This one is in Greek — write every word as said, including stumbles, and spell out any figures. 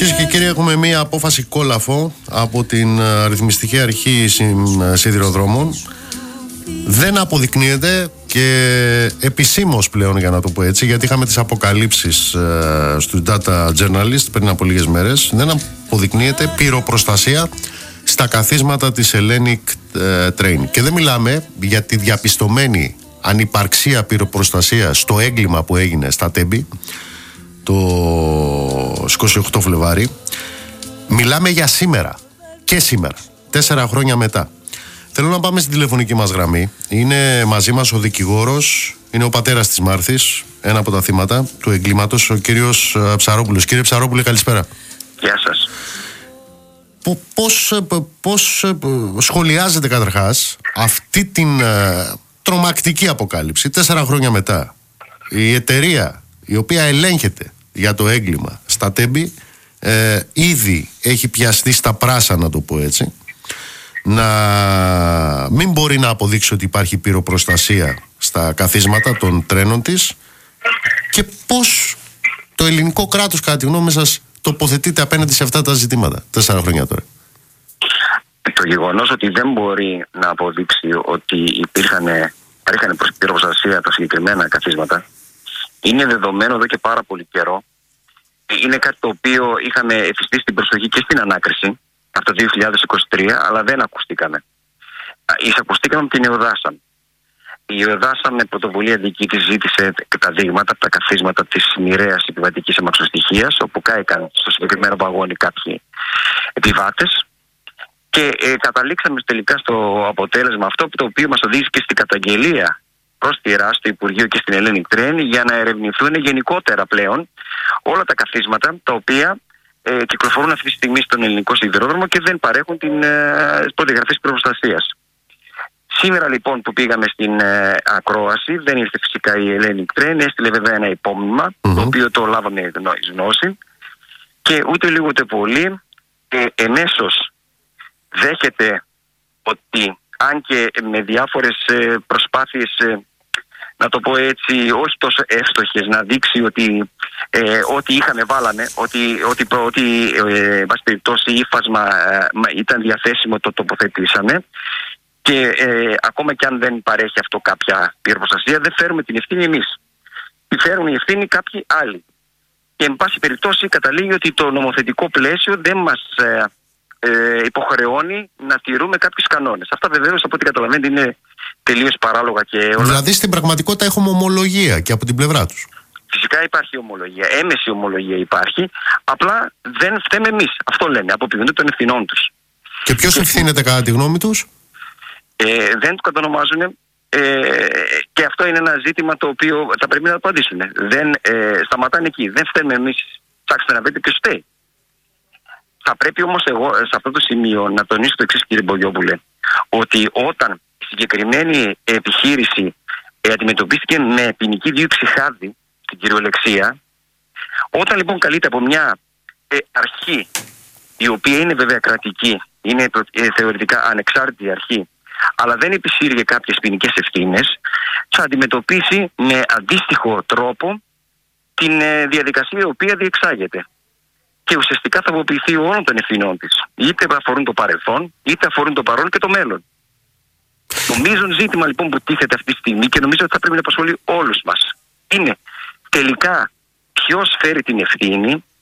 Κυρίες και κύριοι, έχουμε μία απόφαση κόλαφο από την Ρυθμιστική Αρχή Σιδηροδρόμων. Δεν αποδεικνύεται και επισήμως πλέον, για να το πω έτσι, γιατί είχαμε τις αποκαλύψεις ε, στους Data Journalist πριν από λίγες μέρες. Δεν αποδεικνύεται πυροπροστασία στα καθίσματα της Hellenic ε, Train. Και δεν μιλάμε για τη διαπιστωμένη ανυπαρξία πυροπροστασία στο έγκλημα που έγινε στα Τέμπη το είκοσι οκτώ Φλεβάρι. Μιλάμε για σήμερα και σήμερα, τέσσερα χρόνια μετά. Θέλω να πάμε στην τηλεφωνική μας γραμμή. Είναι μαζί μας ο δικηγόρος, είναι ο πατέρας της Μάρθης, ένα από τα θύματα του εγκλήματος, ο κύριος Ψαρόπουλος. Κύριε Ψαρόπουλε, καλησπέρα. Γεια σας. Πώς, πώς σχολιάζετε καταρχάς αυτή την ε, τρομακτική αποκάλυψη τέσσερα χρόνια μετά? Η εταιρεία η οποία ελέγχεται για το έγκλημα στα Τέμπη ε, ήδη έχει πιαστεί στα πράσα, να το πω έτσι, να μην μπορεί να αποδείξει ότι υπάρχει πυροπροστασία στα καθίσματα των τρένων της. Και πώς το ελληνικό κράτος, κατά τη γνώμη σας, τοποθετείται απέναντι σε αυτά τα ζητήματα τέσσερα χρόνια τώρα? Το γεγονός ότι δεν μπορεί να αποδείξει ότι υπήρχαν, υπήρχαν πυροπροστασία τα συγκεκριμένα καθίσματα είναι δεδομένο εδώ και πάρα πολύ καιρό. Είναι κάτι το οποίο είχαμε εφιστεί στην προσοχή και στην ανάκριση από το δύο χιλιάδες είκοσι τρία, αλλά δεν ακουστήκαμε. Εισακουστήκαμε από την ΕΟΔΑΣΑ. Η ΕΟΔΑΣΑ με πρωτοβουλία δική της ζήτησε τα δείγματα από τα καθίσματα της μοιραίας επιβατικής αμαξοστοιχείας, όπου κάηκαν στο συγκεκριμένο βαγόνι κάποιοι επιβάτες. Και ε, καταλήξαμε τελικά στο αποτέλεσμα αυτό, το οποίο μας οδήγησε και στην καταγγελία προς τη ΡΑ, στο Υπουργείο και στην Hellenic Train, για να ερευνηθούν γενικότερα πλέον όλα τα καθίσματα τα οποία ε, κυκλοφορούν αυτή τη στιγμή στον ελληνικό σιδηρόδρομο και δεν παρέχουν την ε, προδιαγραφές πυροπροστασίας. Σήμερα λοιπόν που πήγαμε στην ε, ακρόαση, δεν ήρθε φυσικά η Hellenic Train, έστειλε βέβαια ένα υπόμνημα, mm-hmm. το οποίο το λάβαμε γνώση, και ούτε λίγο ούτε πολύ ε, εμέσως δέχεται ότι, αν και με διάφορες ε, προσπάθειες, ε, να το πω έτσι, όχι τόσο εύστοχες, να δείξει ότι ε, ό,τι είχαμε βάλαμε, ότι, ότι, ότι ε, περιπτώσει ύφασμα ε, ήταν διαθέσιμο, το τοποθετήσαμε, και ε, ακόμα και αν δεν παρέχει αυτό κάποια πυροπροστασία, δεν φέρουμε την ευθύνη εμείς. Τη φέρουν η ευθύνη κάποιοι άλλοι. Και εν πάση περιπτώσει καταλήγει ότι το νομοθετικό πλαίσιο δεν μας ε, ε, υποχρεώνει να τηρούμε κάποιους κανόνες. Αυτά βεβαίως, από ό,τι καταλαβαίνετε, είναι τελείως παράλογα και όλα. Δηλαδή στην πραγματικότητα έχουμε ομολογία και από την πλευρά τους. Φυσικά υπάρχει ομολογία, έμεση ομολογία υπάρχει, απλά δεν φταίμε εμείς. Αυτό λένε, αποποιούνται των ευθυνών τους. Και ποιος ευθύνεται κατά τη γνώμη τους? Ε, δεν το κατονομάζουν, ε, και αυτό είναι ένα ζήτημα το οποίο θα πρέπει να απαντήσουν. Δεν ε, σταματάνε εκεί. Δεν φταίμε εμείς. Ψάξτε να βρείτε ποιος φταίει. Θα πρέπει όμως εγώ σε αυτό το σημείο να τονίσω το εξής, κύριε Μπογιόπουλε, ότι όταν η συγκεκριμένη επιχείρηση ε, αντιμετωπίστηκε με ποινική δίωξη χάδι στην κυριολεξία, όταν λοιπόν καλείται από μια ε, αρχή, η οποία είναι βέβαια κρατική, είναι ε, θεωρητικά ανεξάρτητη αρχή, αλλά δεν επισύρει κάποιες ποινικές ευθύνες, θα αντιμετωπίσει με αντίστοιχο τρόπο την ε, διαδικασία η οποία διεξάγεται. Και ουσιαστικά θα αποποιηθεί όλων των ευθυνών της. Είτε αφορούν το παρελθόν, είτε αφορούν το παρόν και το μέλλον. Το μείζον ζήτημα λοιπόν που τίθεται αυτή τη στιγμή, και νομίζω ότι θα πρέπει να απασχολεί όλους μας, είναι τελικά ποιος φέρει την ευθύνη